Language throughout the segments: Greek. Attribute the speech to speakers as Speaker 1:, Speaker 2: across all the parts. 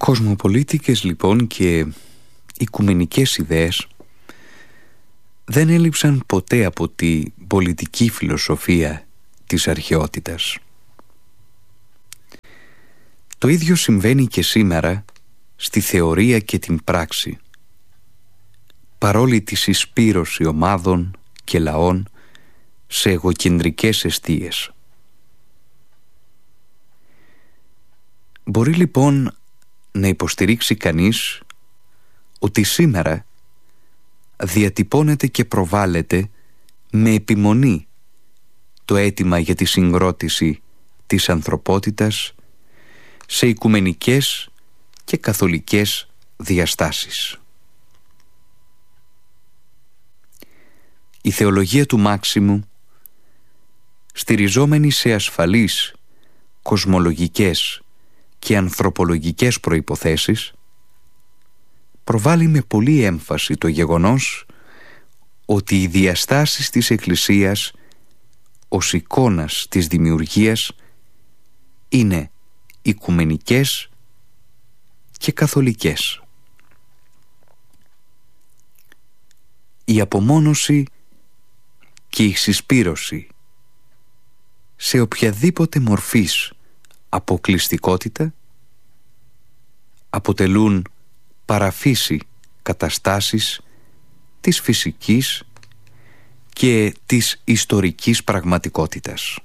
Speaker 1: Κοσμοπολίτικες λοιπόν και οικουμενικές ιδέες δεν έλειψαν ποτέ από τη πολιτική φιλοσοφία της αρχαιότητας. Το ίδιο συμβαίνει και σήμερα στη θεωρία και την πράξη, παρόλη τη συσπήρωση ομάδων και λαών σε εγωκεντρικές εστίες. Μπορεί λοιπόν να υποστηρίξει κανείς ότι σήμερα διατυπώνεται και προβάλλεται με επιμονή το αίτημα για τη συγκρότηση της ανθρωπότητας σε οικουμενικές και καθολικές διαστάσεις. Η θεολογία του Μάξιμου, στηριζόμενη σε ασφαλείς κοσμολογικές και ανθρωπολογικές προϋποθέσεις, προβάλλει με πολύ έμφαση το γεγονός ότι οι διαστάσεις της Εκκλησίας ως εικόνας της δημιουργίας είναι οικουμενικές και καθολικές. Η απομόνωση και η συσπήρωση σε οποιαδήποτε μορφής αποκλειστικότητα αποτελούν παραφύση καταστάσεις της φυσικής και της ιστορικής πραγματικότητας.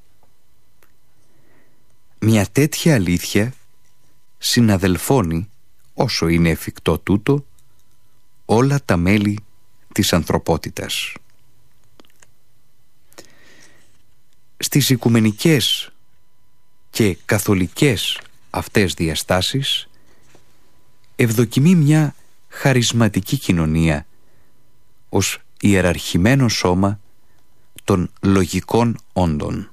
Speaker 1: Μια τέτοια αλήθεια συναδελφώνει, όσο είναι εφικτό τούτο, όλα τα μέλη της ανθρωπότητας. Στις οικουμενικές και καθολικές αυτές διαστάσεις ευδοκιμεί μια χαρισματική κοινωνία ως ιεραρχημένο σώμα των λογικών όντων.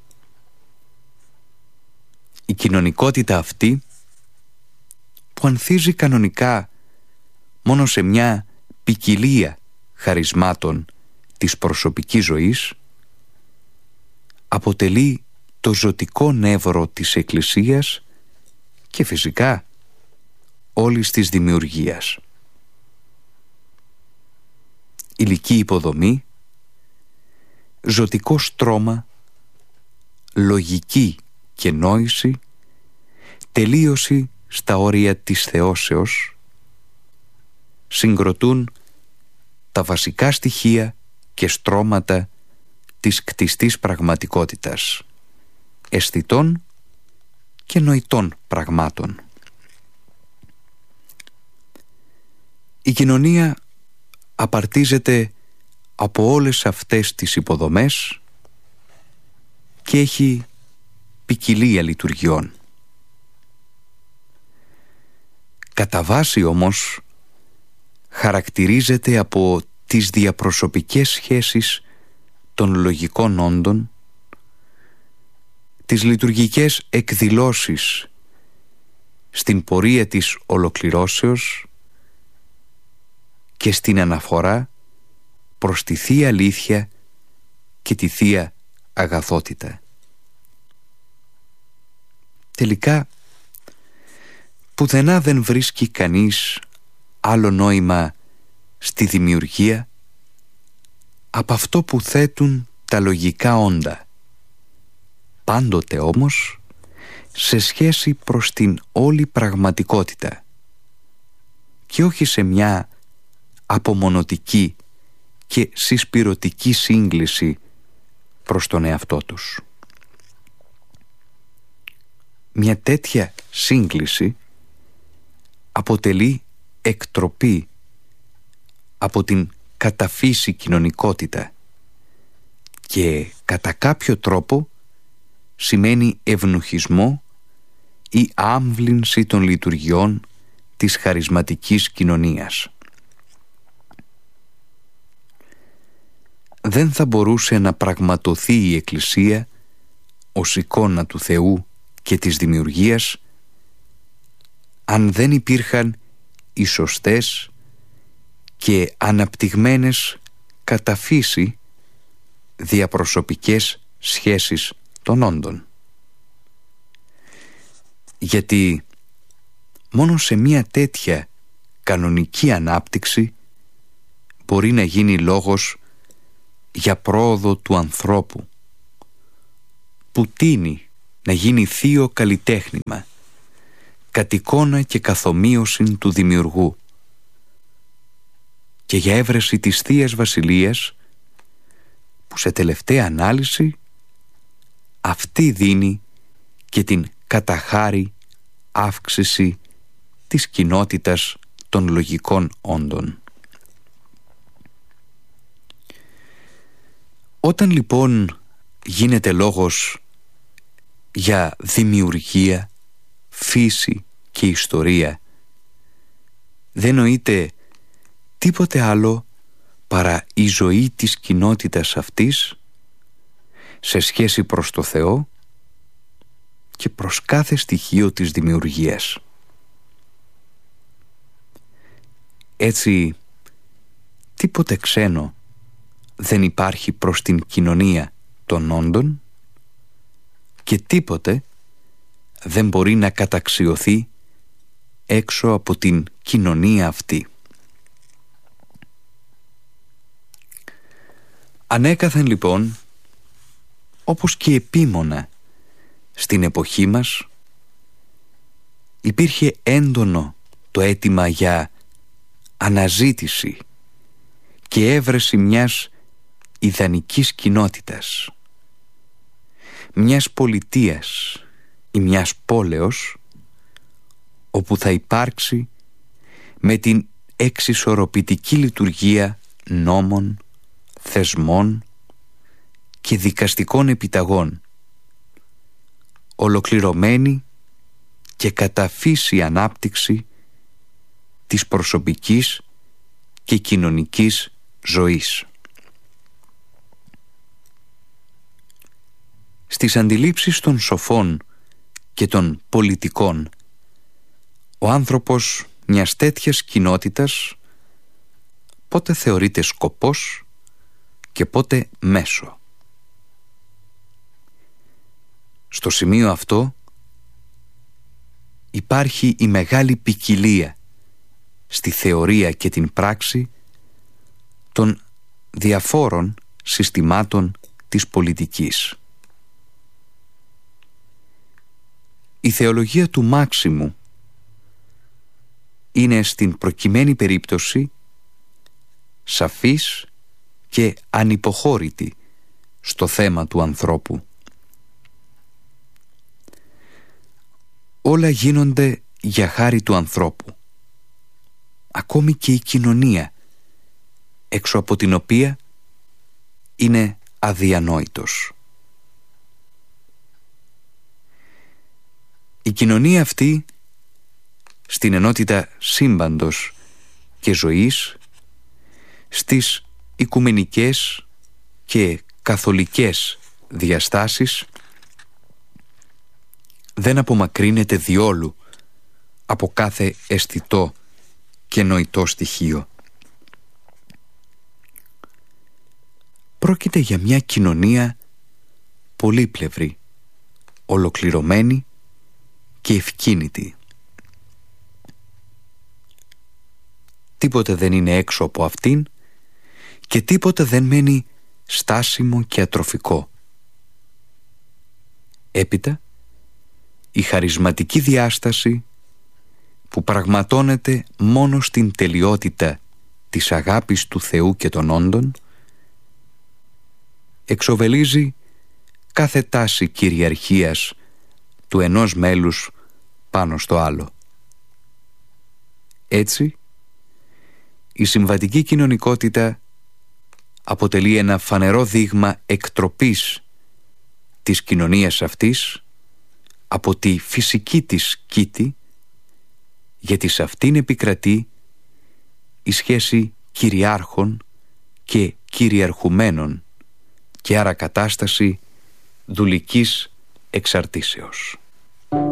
Speaker 1: Η κοινωνικότητα αυτή, που ανθίζει κανονικά μόνο σε μια ποικιλία χαρισμάτων της προσωπικής ζωής, αποτελεί το ζωτικό νεύρο της Εκκλησίας και φυσικά όλης της δημιουργίας. Υλική υποδομή, ζωτικό στρώμα, λογική και νόηση, τελείωση στα όρια της θεώσεως, συγκροτούν τα βασικά στοιχεία και στρώματα της κτιστής πραγματικότητας, αισθητών και νοητών πραγμάτων. Η κοινωνία απαρτίζεται από όλες αυτές τις υποδομές και έχει ποικιλία λειτουργιών. Κατά βάση όμως χαρακτηρίζεται από τις διαπροσωπικές σχέσεις των λογικών όντων, τις λειτουργικές εκδηλώσεις στην πορεία της ολοκληρώσεως και στην αναφορά προς τη Θεία Αλήθεια και τη Θεία Αγαθότητα. Τελικά, πουθενά δεν βρίσκει κανείς άλλο νόημα στη δημιουργία από αυτό που θέτουν τα λογικά όντα, πάντοτε όμως σε σχέση προς την όλη πραγματικότητα και όχι σε μια απομονωτική και συσπηρωτική σύγκληση προς τον εαυτό τους. Μια τέτοια σύγκληση αποτελεί εκτροπή από την καταφύση κοινωνικότητα και κατά κάποιο τρόπο σημαίνει ευνουχισμό ή άμβλυνση των λειτουργιών της χαρισματικής κοινωνίας. Δεν θα μπορούσε να πραγματοθεί η Εκκλησία ως εικόνα του Θεού και της δημιουργίας αν δεν υπήρχαν οι σωστές και αναπτυγμένες κατά φύση διαπροσωπικές σχέσεις των όντων. Γιατί μόνο σε μια τέτοια κανονική ανάπτυξη μπορεί να γίνει λόγος για πρόοδο του ανθρώπου, που τείνει να γίνει θείο καλλιτέχνημα, κατ' εικόνα και καθομοίωση του δημιουργού, και για έβρεση της Θείας Βασιλείας, που σε τελευταία ανάλυση αυτή δίνει και την καταχάρη αύξηση της κοινότητας των λογικών όντων. Όταν λοιπόν γίνεται λόγος για δημιουργία, φύση και ιστορία, δεν νοείται τίποτε άλλο παρά η ζωή της κοινότητας αυτής σε σχέση προς το Θεό και προς κάθε στοιχείο της δημιουργίας. Έτσι, τίποτε ξένο δεν υπάρχει προς την κοινωνία των όντων και τίποτε δεν μπορεί να καταξιωθεί έξω από την κοινωνία αυτή. Ανέκαθεν λοιπόν, όπως και επίμονα στην εποχή μας, υπήρχε έντονο το αίτημα για αναζήτηση και έβρεση μιας ιδανικής κοινότητας, μιας πολιτείας ή μιας πόλεως, όπου θα υπάρξει με την εξισορροπητική λειτουργία νόμων, θεσμών και δικαστικών επιταγών, ολοκληρωμένη και κατά φύση ανάπτυξη της προσωπικής και κοινωνικής ζωής. Στις αντιλήψεις των σοφών και των πολιτικών, ο άνθρωπος μιας τέτοιας κοινότητας πότε θεωρείται σκοπός και πότε μέσο. Στο σημείο αυτό υπάρχει η μεγάλη ποικιλία στη θεωρία και την πράξη των διαφόρων συστημάτων της πολιτικής. Η θεολογία του Μάξιμου είναι στην προκειμένη περίπτωση σαφής και ανυποχώρητη στο θέμα του ανθρώπου. Όλα γίνονται για χάρη του ανθρώπου, ακόμη και η κοινωνία, έξω από την οποία είναι αδιανόητος. Η κοινωνία αυτή, στην ενότητα σύμπαντος και ζωής, στις οικουμενικές και καθολικές διαστάσεις, δεν απομακρύνεται διόλου από κάθε αισθητό και νοητό στοιχείο. Πρόκειται για μια κοινωνία πολύπλευρη, ολοκληρωμένη και ευκίνητη. Τίποτε δεν είναι έξω από αυτήν και τίποτε δεν μένει στάσιμο και ατροφικό. Έπειτα, η χαρισματική διάσταση που πραγματώνεται μόνο στην τελειότητα της αγάπης του Θεού και των όντων, εξοβελίζει κάθε τάση κυριαρχίας του ενός μέλους πάνω στο άλλο. Έτσι, η συμβατική κοινωνικότητα αποτελεί ένα φανερό δείγμα εκτροπής της κοινωνίας αυτής από τη φυσική της κήτη, γιατί σε αυτήν επικρατεί η σχέση κυριάρχων και κυριαρχουμένων και άρα κατάσταση δουλικής εξαρτήσεως.